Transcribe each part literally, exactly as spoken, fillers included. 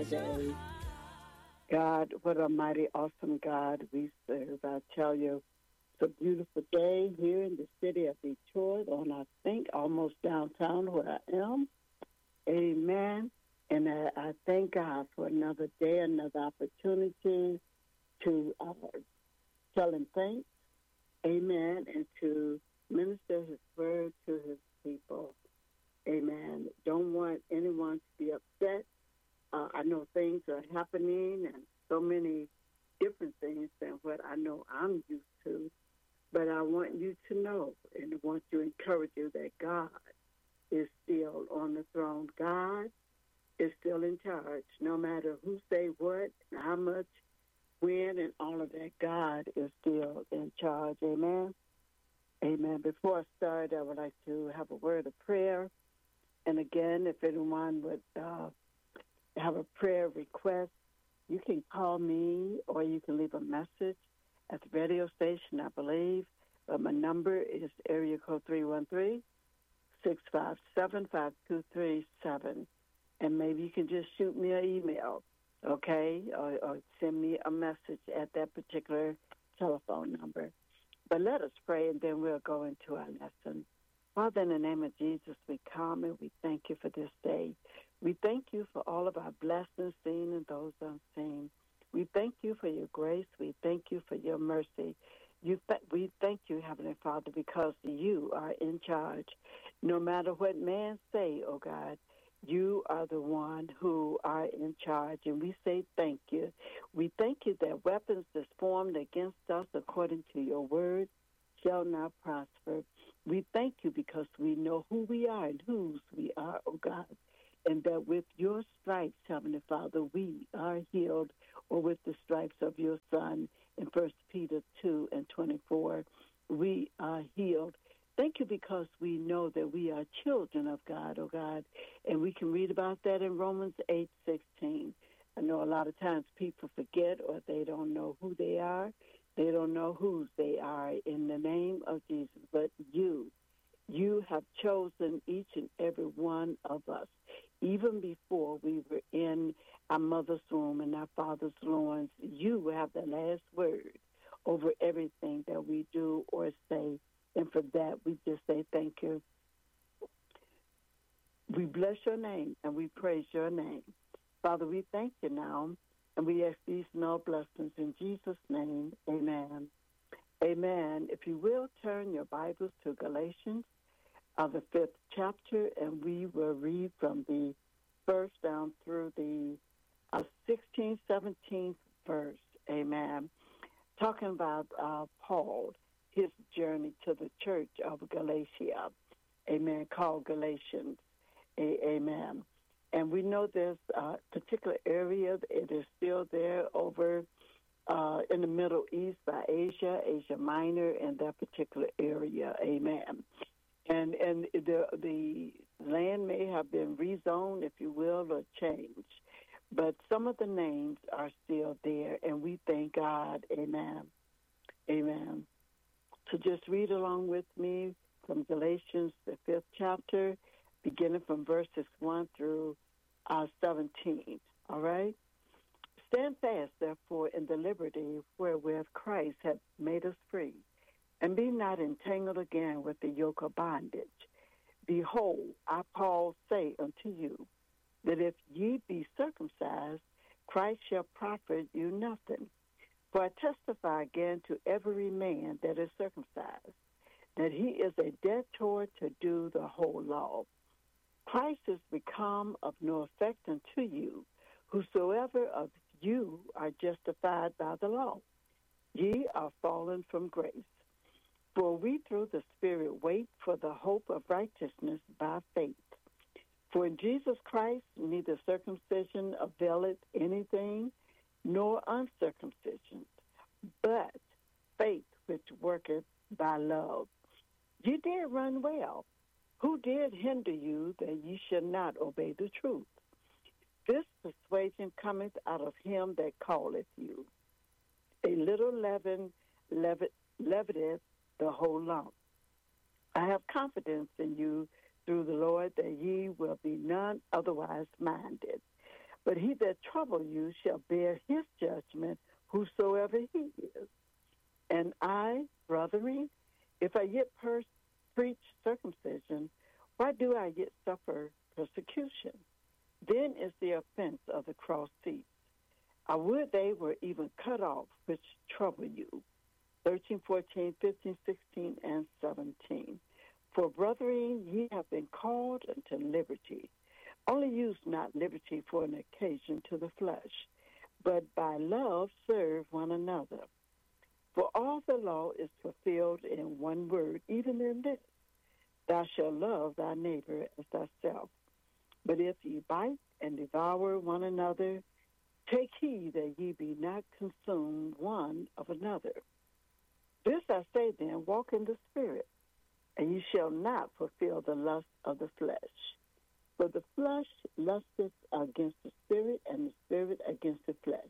today. God, what a mighty, awesome God we serve. I tell you, it's a beautiful day here in the city of Detroit on, I think, almost downtown where I am. Amen. And I, I thank God for another day, another opportunity to uh, tell him thanks. Amen. And to minister his word to his people. Amen. Don't want anyone to be upset. Uh, I know things are happening and so many different things than what I know I'm used to. But I want you to know and I want to encourage you that God is still on the throne. God is still in charge. No matter who say what, how much, when, and all of that, God is still in charge. Amen. Amen. Before I start, I would like to have a word of prayer. And again, if anyone would uh, have a prayer request, you can call me or you can leave a message at the radio station, I believe. But my number is area code three one three, six five seven, five two three seven. And maybe you can just shoot me an email, okay, or, or send me a message at that particular telephone number. But let us pray, and then we'll go into our lesson. Father, in the name of Jesus, we come and we thank you for this day. We thank you for all of our blessings, seen and those unseen. We thank you for your grace. We thank you for your mercy. You th- we thank you, Heavenly Father, because you are in charge. No matter what man say, oh God, you are the one who are in charge, and we say thank you. We thank you that weapons that's formed against us according to your word shall not prosper. We thank you because we know who we are and whose we are, oh God, and that with your stripes, Heavenly Father, we are healed, or with the stripes of your Son in First Peter two and twenty-four, we are healed. Thank you because we know that we are children of God, oh God, and we can read about that in Romans eight sixteen. I know a lot of times people forget or they don't know who they are. They don't know whose they are in the name of Jesus. But you, you have chosen each and every one of us, even before we were in our mother's womb and our father's loins. You have the last word over everything that we do or say. And for that, we just say thank you. We bless your name and we praise your name. Father, we thank you now, and we ask these and all blessings in Jesus' name. Amen. Amen. If you will, turn your Bibles to Galatians, uh, the fifth chapter, and we will read from the first down through the uh, sixteenth, seventeenth verse. Amen. Talking about uh, Paul, his journey to the church of Galatia, amen, called Galatians, a- amen. And we know this uh, particular area, it is still there over uh, in the Middle East by Asia, Asia Minor, and that particular area, amen. And and the the land may have been rezoned, if you will, or changed, but some of the names are still there, and we thank God, amen, amen. So just read along with me from Galatians, the fifth chapter, beginning from verses one through uh, seventeen, all right? Stand fast, therefore, in the liberty wherewith Christ hath made us free, and be not entangled again with the yoke of bondage. Behold, I, Paul, say unto you, that if ye be circumcised, Christ shall profit you nothing. For I testify again to every man that is circumcised, that he is a debtor to do the whole law. Christ is become of no effect unto you, whosoever of you are justified by the law. Ye are fallen from grace. For we through the Spirit wait for the hope of righteousness by faith. For in Jesus Christ neither circumcision availeth anything, nor uncircumcision, but faith which worketh by love. You did run well. Who did hinder you that ye should not obey the truth? This persuasion cometh out of him that calleth you. A little leaven leaveneth the whole lump. I have confidence in you through the Lord that ye will be none otherwise minded. But he that trouble you shall bear his judgment, whosoever he is. And I, brethren, if I yet per- preach circumcision, why do I yet suffer persecution? Then is the offense of the cross ceased. I would they were even cut off, which trouble you. thirteen, fourteen, fifteen, sixteen, and seventeen. For, brethren, ye have been called unto liberty. Only use not liberty for an occasion to the flesh, but by love serve one another. For all the law is fulfilled in one word, even in this, thou shalt love thy neighbor as thyself. But if ye bite and devour one another, take heed that ye be not consumed one of another. This I say then, walk in the Spirit, and ye shall not fulfill the lust of the flesh. For the flesh lusteth against the Spirit, and the Spirit against the flesh.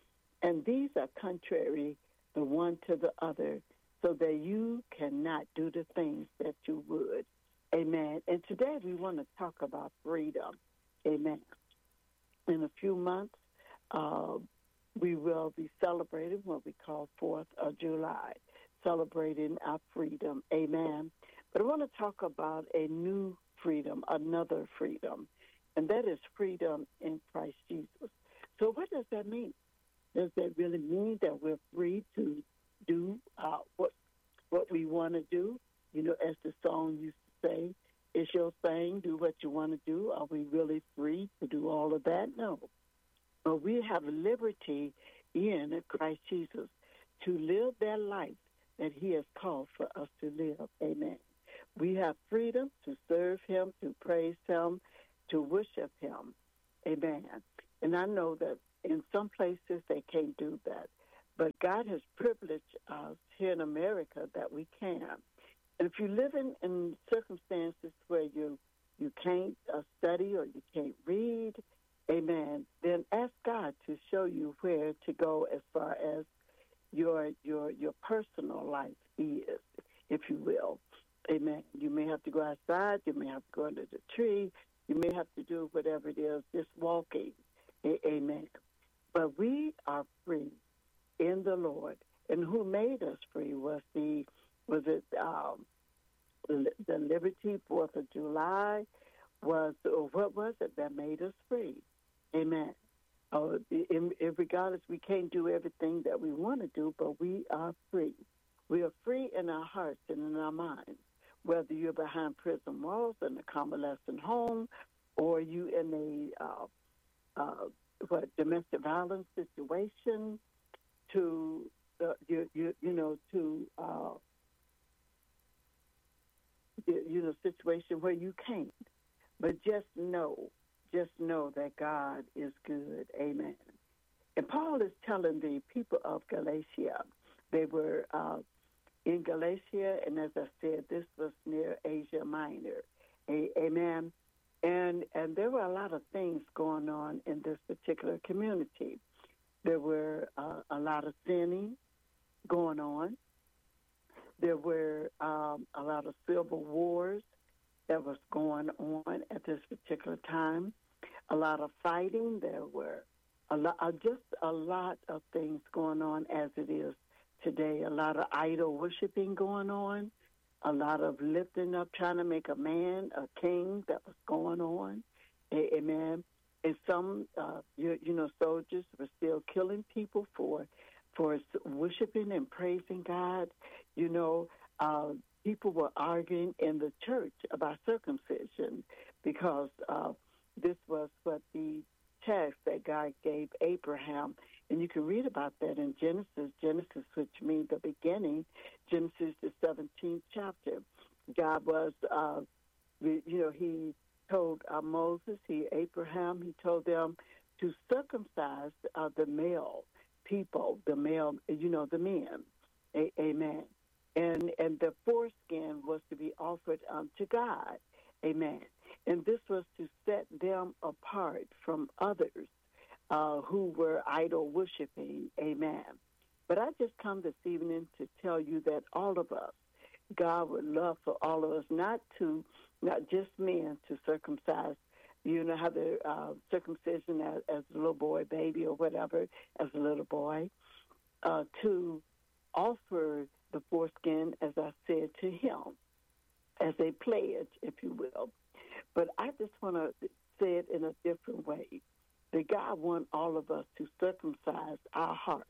And these are contrary the one to the other, so that you cannot do the things that you would. Amen. And today we want to talk about freedom. Amen. In a few months, uh, we will be celebrating what we call fourth of July, celebrating our freedom. Amen. But I want to talk about a new freedom, another freedom, and that is freedom in Christ Jesus. So what does that mean? Does that really mean that we're free to do uh, what what we want to do? You know, as the song used to say, it's your thing, do what you want to do. Are we really free to do all of that? No. But we have liberty in Christ Jesus to live that life that he has called for us to live. Amen. We have freedom to serve him, to praise him, to worship him. Amen. And I know that in some places they can't do that. But God has privileged us here in America that we can. And if you live in, in circumstances where you you can't uh, study or you can't read, amen, then ask God to show you where to go as far as your your your personal life is, if you will. Amen. You may have to go outside. You may have to go under the tree. You may have to do whatever it is, just walking. A- amen. But we are free in the Lord. And who made us free was the, was it um, the, the Liberty, fourth of July, was, or what was it that made us free? Amen. Oh, in, in regardless, we can't do everything that we want to do, but we are free. We are free in our hearts and in our minds, whether you're behind prison walls in a convalescent home or you in a uh, uh, what domestic violence situation, to uh, you, you you know to uh, you, you know situation where you can't, but just know, just know that God is good. Amen. And Paul is telling the people of Galatia, they were uh, in Galatia, and as I said, this was near Asia Minor. A- amen. And and there were a lot of things going on in this particular community. There were uh, a lot of sinning going on. There were um, a lot of civil wars that was going on at this particular time. A lot of fighting. There were a lot, uh, just a lot of things going on as it is today. A lot of idol worshiping going on. A lot of lifting up, trying to make a man a king that was going on. A- amen. And some, uh, you, you know, soldiers were still killing people for for worshiping and praising God. You know, uh, people were arguing in the church about circumcision because uh, this was what the test that God gave Abraham. And you can read about that in Genesis, Genesis, which means the beginning, Genesis, the seventeenth chapter. God was, uh, you know, he told uh, Moses, he, Abraham, he told them to circumcise uh, the male people, the male, you know, the men. A- amen. And and the foreskin was to be offered unto God. Amen. And this was to set them apart from others uh, who were idol worshiping. Amen. But I just come this evening to tell you that all of us, God would love for all of us not to, not just men, to circumcise You know how the uh, circumcision as, as a little boy, baby, or whatever, as a little boy, uh, to offer the foreskin, as I said, to him as a pledge, if you will. But I just want to say it in a different way. That God wants all of us to circumcise our hearts,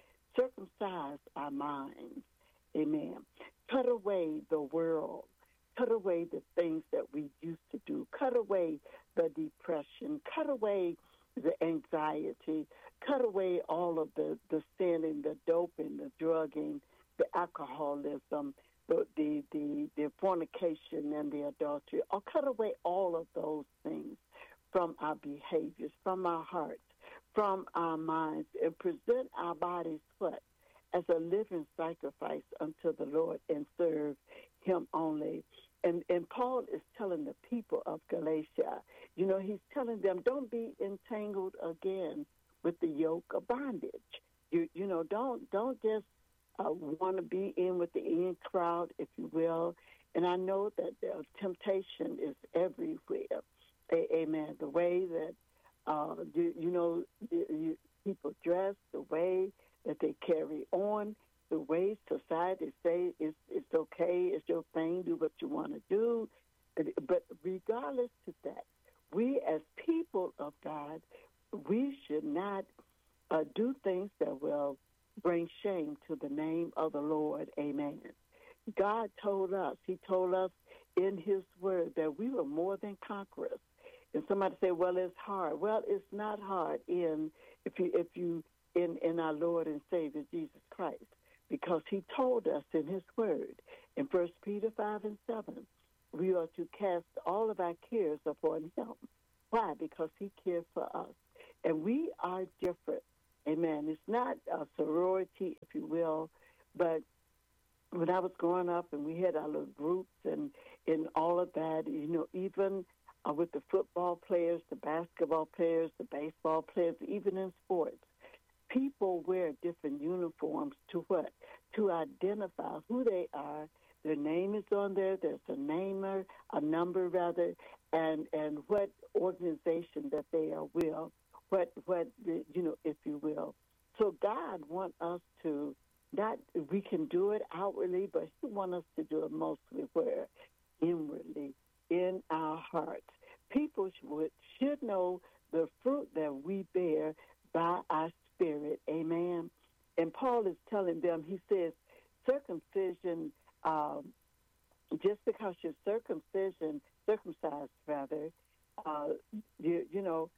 circumcise our minds. Amen. Cut away the world. Cut away the things that we used to do. Cut away the depression. Cut away the anxiety. Cut away all of the, the sinning, the doping, the drugging, the alcoholism, the, the, the, the fornication and the adultery. Or cut away all of those things from our behaviors, from our hearts, from our minds, and present our bodies what? As a living sacrifice unto the Lord, and serve him only. And and Paul is telling the people of Galatia, you know, he's telling them, don't be entangled again with the yoke of bondage. You you know, don't don't just uh, want to be in with the in crowd, if you will. And I know that the temptation is everywhere. A- amen. The way that uh, you, you know you, you, people dress, the way that they carry on, the way society say it's, it's okay, it's your thing, do what you want to do. But regardless of that, we as people of God, we should not uh, do things that will bring shame to the name of the Lord. Amen. God told us, he told us in his word that we were more than conquerors. And somebody say, well, it's hard. Well, it's not hard in if you if you in, in our Lord and Savior Jesus Christ, because he told us in his word in First Peter five and seven, we are to cast all of our cares upon him. Why? Because he cares for us. And we are different. Amen. It's not a sorority, if you will, but when I was growing up and we had our little groups and in all of that, you know, even uh, with the football players, the basketball players, the baseball players, even in sports, people wear different uniforms to what? To identify who they are. Their name is on there. There's a namer, a number rather, and and what organization that they are with, what what you know, if you will. So God wants us to not. We can do it outwardly, but He wants us to do it mostly where inwardly in our hearts. People should should know the fruit that we bear by our spirit. Amen. And Paul is telling them. He says, circumcision. Um, just because you're circumcision, circumcised rather, uh, you you know,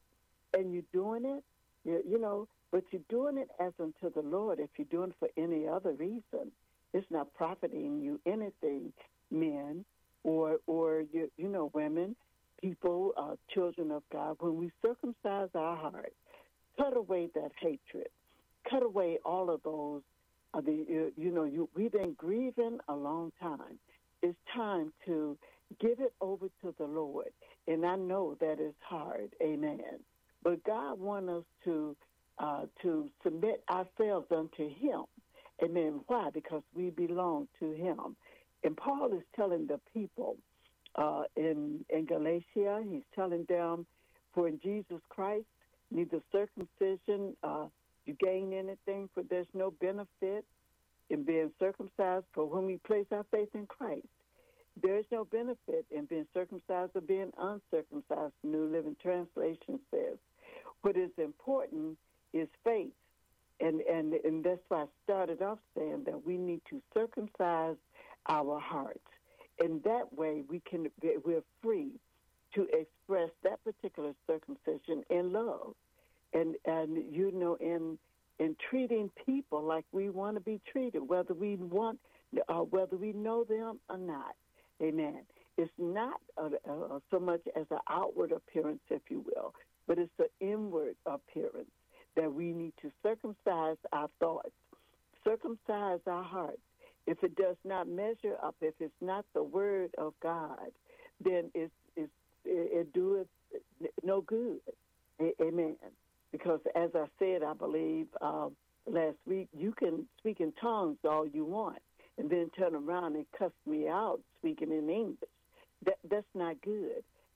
and you're doing it, you, you know, but you're doing it as unto the Lord. If you're doing it for any other reason, it's not profiting you anything, men or or you you know, women, people, uh, children of God. When we circumcise our heart, cut away that hatred, cut away all of those. Uh, the, you, you know, you, we've been grieving a long time. It's time to give it over to the Lord. And I know that is hard. Amen. But God wants us to uh, to submit ourselves unto Him. Amen. Why? Because we belong to Him. And Paul is telling the people uh, in, in Galatia, he's telling them, for in Jesus Christ, neither circumcision, uh, you gain anything, for there's no benefit in being circumcised, for when we place our faith in Christ. There is no benefit in being circumcised or being uncircumcised, New Living Translation says. What is important is faith, and, and, and that's why I started off saying that we need to circumcise our hearts. In that way, we can, we're free to express that particular circumcision in love. And, and you know, in in treating people like we want to be treated, whether we want, uh, whether we know them or not. Amen. It's not uh, uh, so much as an outward appearance, if you will, but it's the inward appearance that we need to circumcise our thoughts, circumcise our hearts. If it does not measure up, if it's not the word of God, then it's, it's, it, it doeth no good. A- amen. Because as I said, I believe uh, last week, you can speak in tongues all you want and then turn around and cuss me out speaking in English. That That's not good.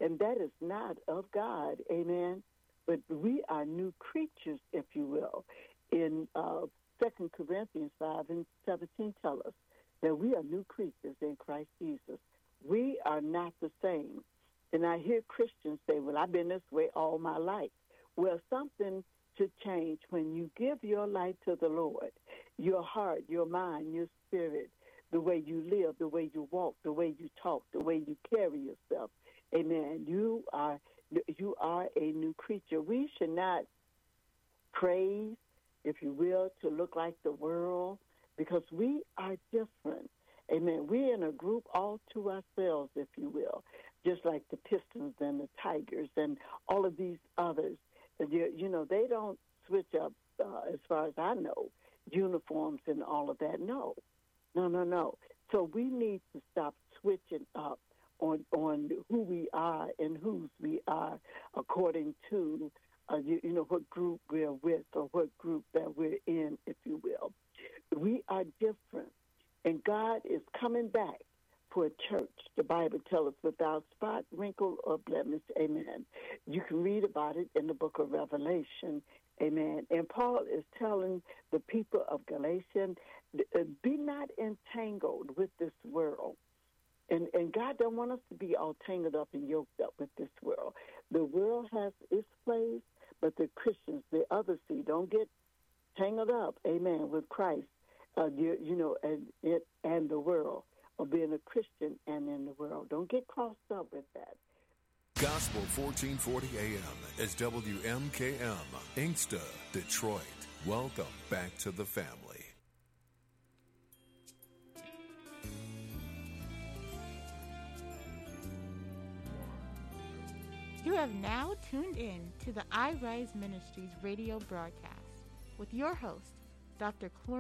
and that is not of God. Amen. But we are new creatures, if you will. In uh, Second Corinthians five and seventeen tell us that we are new creatures in Christ Jesus. We are not the same. And I hear Christians say, well, I've been this way all my life. Well, something should change when you give your life to the Lord. Your heart, your mind, your spirit, the way you live, the way you walk, the way you talk, the way you carry yourself. Amen. You are you are a new creature. We should not praise, if you will, to look like the world, because we are different. Amen. We're in a group all to ourselves, if you will, just like the Pistons and the Tigers and all of these others. You know, they don't switch up, uh, as far as I know, uniforms and all of that. No, no, no, no. So we need to stop switching up on on who we are and whose we are according to, uh, you, you know, what group we're with or what group that we're in, if you will. We are different, and God is coming back for a church, the Bible tells us, without spot, wrinkle, or blemish. Amen. You can read about it in the book of Revelation. Amen. And Paul is telling the people of Galatia, be not entangled with this world. And and God don't want us to be all tangled up and yoked up with this world. The world has its place, but the Christians, the other seed, don't get tangled up, amen, with Christ, uh, you, you know, and, it, and the world, or being a Christian and in the world. Don't get crossed up with that. Gospel fourteen forty A M is W M K M, Inkster, Detroit. Welcome back to the family. You have now tuned in to the I Rise Ministries radio broadcast with your host, Doctor Clor.